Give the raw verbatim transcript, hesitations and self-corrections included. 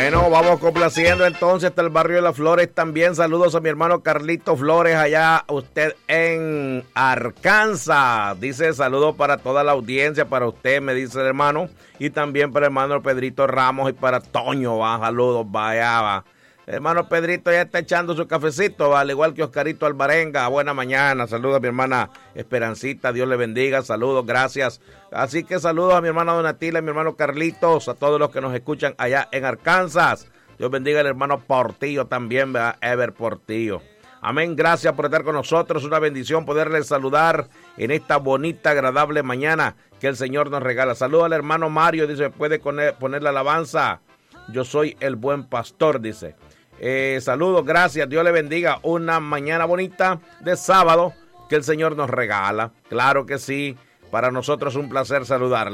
Bueno, vamos complaciendo entonces hasta el barrio de Las Flores también. Saludos a mi hermano Carlito Flores allá, usted en Arkansas. Dice saludos para toda la audiencia, para usted, me dice el hermano. Y también para el hermano Pedrito Ramos y para Toño, va, saludos, vaya, va. Hermano Pedrito ya está echando su cafecito, va, al igual que Oscarito Alvarenga. Buena mañana, saludos a mi hermana Esperancita, Dios le bendiga, saludos, gracias. Así que saludos a mi hermana Donatila, a mi hermano Carlitos, a todos los que nos escuchan allá en Arkansas. Dios bendiga al hermano Portillo también, ¿verdad? Ever Portillo. Amén, gracias por estar con nosotros, una bendición poderles saludar en esta bonita, agradable mañana que el Señor nos regala. Saludos al hermano Mario, dice, puede poner, poner la alabanza. Yo soy el buen pastor, dice. Eh, saludos, gracias, Dios le bendiga. Una mañana bonita de sábado que el Señor nos regala. Claro que sí, para nosotros es un placer saludarle.